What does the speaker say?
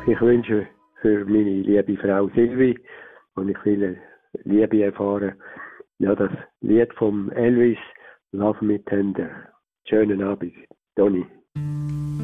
Ich wünsche für meine liebe Frau Silvi, und ich viel Liebe erfahren, ja, das Lied vom Elvis, Love Me Tender. Schönen Abend, Toni.